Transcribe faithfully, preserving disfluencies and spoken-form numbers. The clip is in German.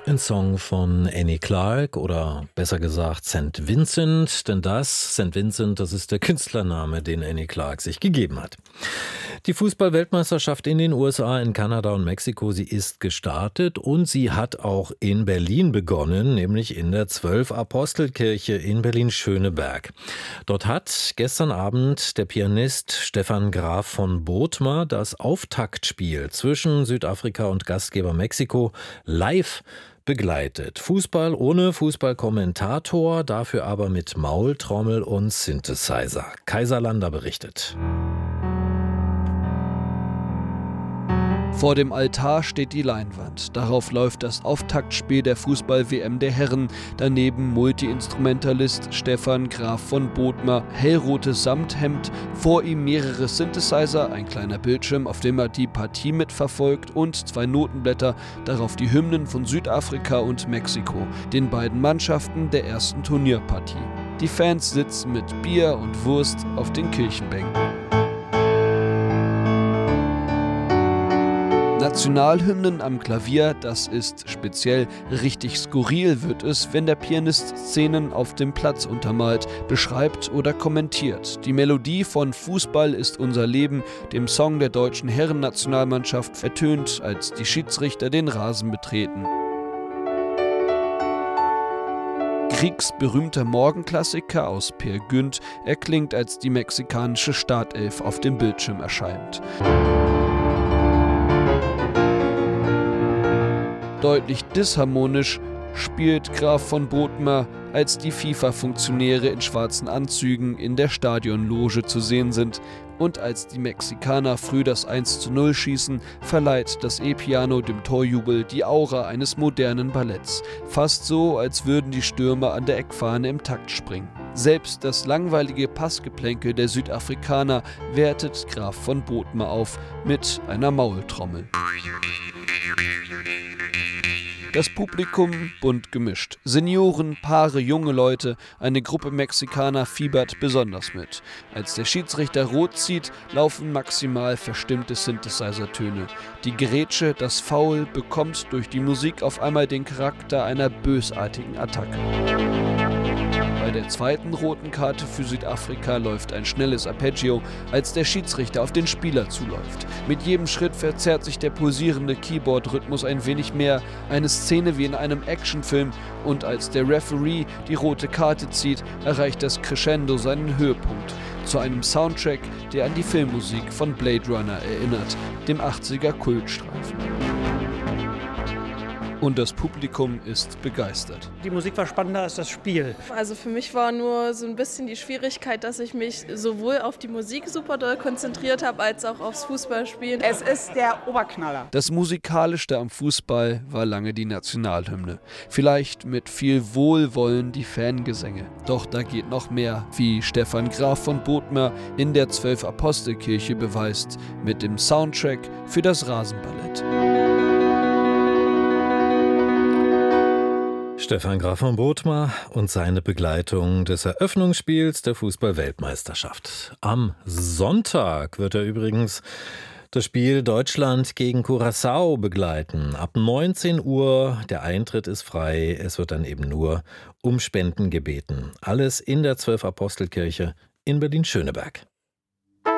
Ein Song von Annie Clark oder besser gesagt Saint Vincent, denn das, Saint Vincent, das ist der Künstlername, den Annie Clark sich gegeben hat. Die Fußball-Weltmeisterschaft in den U S A, in Kanada und Mexiko, sie ist gestartet und sie hat auch in Berlin begonnen, nämlich in der Zwölf-Apostel-Kirche in Berlin-Schöneberg. Dort hat gestern Abend der Pianist Stefan Graf von Bothmer das Auftaktspiel zwischen Südafrika und Gastgeber Mexiko live begleitet. Fußball ohne Fußballkommentator, dafür aber mit Maultrommel und Synthesizer. Kaiser Lander berichtet. Vor dem Altar steht die Leinwand. Darauf läuft das Auftaktspiel der Fußball-W M der Herren. Daneben Multi-Instrumentalist Stefan Graf von Bothmer, hellrotes Samthemd, vor ihm mehrere Synthesizer, ein kleiner Bildschirm, auf dem er die Partie mitverfolgt und zwei Notenblätter, darauf die Hymnen von Südafrika und Mexiko, den beiden Mannschaften der ersten Turnierpartie. Die Fans sitzen mit Bier und Wurst auf den Kirchenbänken. Nationalhymnen am Klavier, das ist speziell. Richtig skurril wird es, wenn der Pianist Szenen auf dem Platz untermalt, beschreibt oder kommentiert. Die Melodie von Fußball ist unser Leben, dem Song der deutschen Herrennationalmannschaft, ertönt, als die Schiedsrichter den Rasen betreten. Kriegs berühmter Morgenklassiker aus Peer Gynt erklingt, als die mexikanische Startelf auf dem Bildschirm erscheint. Deutlich disharmonisch spielt Graf von Bothmer, als die FIFA-Funktionäre in schwarzen Anzügen in der Stadionloge zu sehen sind. Und als die Mexikaner früh das eins zu null schießen, verleiht das E-Piano dem Torjubel die Aura eines modernen Balletts. Fast so, als würden die Stürmer an der Eckfahne im Takt springen. Selbst das langweilige Passgeplänkel der Südafrikaner wertet Graf von Bothmer auf mit einer Maultrommel. Das Publikum bunt gemischt. Senioren, Paare, junge Leute, eine Gruppe Mexikaner fiebert besonders mit. Als der Schiedsrichter rot zieht, laufen maximal verstimmte Synthesizer-Töne. Die Grätsche, das Foul, bekommt durch die Musik auf einmal den Charakter einer bösartigen Attacke. Bei der zweiten roten Karte für Südafrika läuft ein schnelles Arpeggio, als der Schiedsrichter auf den Spieler zuläuft. Mit jedem Schritt verzerrt sich der pulsierende Keyboard-Rhythmus ein wenig mehr, eine Szene wie in einem Actionfilm, und als der Referee die rote Karte zieht, erreicht das Crescendo seinen Höhepunkt. Zu einem Soundtrack, der an die Filmmusik von Blade Runner erinnert, dem achtziger Kultstreifen. Und das Publikum ist begeistert. Die Musik war spannender als das Spiel. Also für mich war nur so ein bisschen die Schwierigkeit, dass ich mich sowohl auf die Musik super doll konzentriert habe, als auch aufs Fußballspielen. Es ist der Oberknaller. Das Musikalischste am Fußball war lange die Nationalhymne. Vielleicht mit viel Wohlwollen die Fangesänge. Doch da geht noch mehr, wie Stefan Graf von Bothmer in der Zwölf-Apostel-Kirche beweist, mit dem Soundtrack für das Rasenballett. Stefan Graf von Bothmer und seine Begleitung des Eröffnungsspiels der Fußball-Weltmeisterschaft. Am Sonntag wird er übrigens das Spiel Deutschland gegen Curaçao begleiten. Ab neunzehn Uhr, der Eintritt ist frei, es wird dann eben nur um Spenden gebeten. Alles in der Zwölf-Apostel-Kirche in Berlin-Schöneberg.